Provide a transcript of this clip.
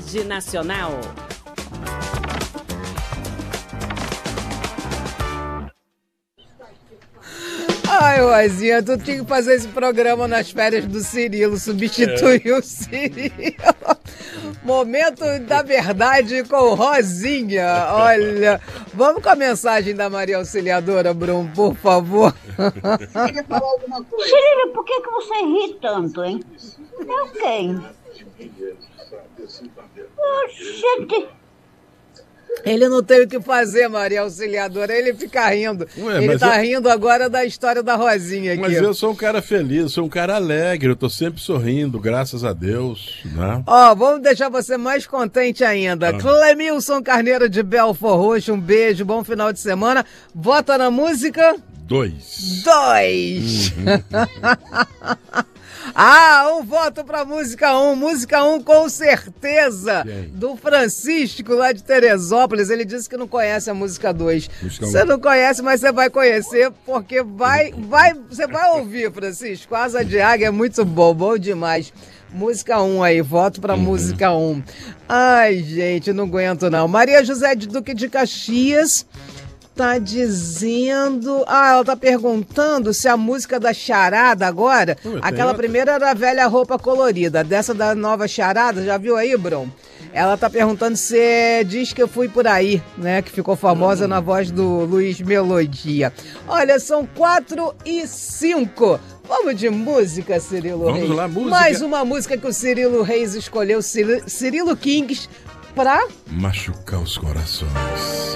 Rede Nacional. Ai, Rosinha, tu tinha que fazer esse programa nas férias do Cirilo, substituir o Cirilo. Momento da verdade com Rosinha. Olha, vamos com a mensagem da Maria Auxiliadora, Bruno, por favor. Queria falar alguma coisa. Cirilo, por que você ri tanto, hein? Eu quem? Oxente. Ele não tem o que fazer, Maria Auxiliadora, ele fica rindo. Ele tá rindo agora da história da Rosinha aqui. Mas eu sou um cara feliz, sou um cara alegre, eu tô sempre sorrindo, graças a Deus, né? Ó, vamos deixar você mais contente ainda. Clemilson Carneiro de Belfort Roxo, um beijo, bom final de semana. Vota na música? 2. Um voto pra música 1. Música 1 com certeza. Do Francisco lá de Teresópolis. Ele disse que não conhece a música 2. Você não conhece, mas você vai conhecer, porque você vai ouvir, Francisco. Asa de Águia é muito bom demais. Música 1 aí, voto pra música 1. Ai, gente, não aguento não. Maria José de Duque de Caxias tá dizendo... ela tá perguntando se a música da Charada agora... aquela primeira era a Velha Roupa Colorida. Dessa da nova Charada, já viu aí, Bruno? Ela tá perguntando se Diz Que Eu Fui Por Aí, né? Que ficou famosa na voz do Luiz Melodia. Olha, são 4:05. Vamos de música, Cirilo Reis. Vamos lá, música. Mais uma música que o Cirilo Reis escolheu, Cirilo Kings, pra... machucar os corações.